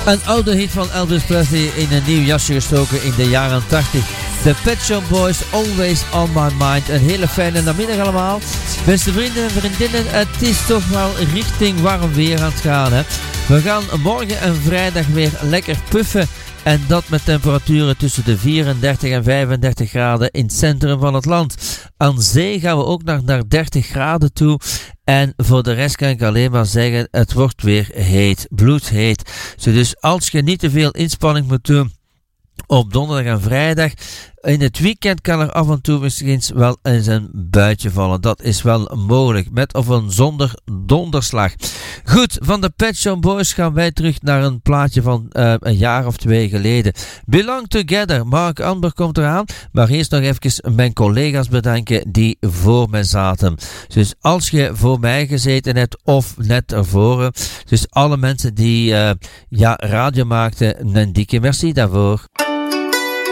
Een oude hit van Elvis Presley in een nieuw jasje gestoken in de jaren 80. The Pet Shop Boys, Always on My Mind. Een hele fijne namiddag allemaal. Beste vrienden en vriendinnen, het is toch wel richting warm weer aan het gaan. Hè? We gaan morgen en vrijdag weer lekker puffen. En dat met temperaturen tussen de 34 en 35 graden in het centrum van het land. Aan zee gaan we ook nog naar 30 graden toe. En voor de rest kan ik alleen maar zeggen, het wordt weer heet, bloedheet. Dus als je niet te veel inspanning moet doen op donderdag en vrijdag, in het weekend kan er af en toe misschien wel eens een buitje vallen. Dat is wel mogelijk, met of een zonder donderslag. Goed, van de Pet Shop Boys gaan wij terug naar een plaatje van een jaar of 2 geleden. Belong Together, Mark Amber komt eraan. Maar eerst nog even mijn collega's bedanken die voor mij zaten. Dus als je voor mij gezeten hebt of net ervoor, dus alle mensen die radio maakten, een dikke merci daarvoor.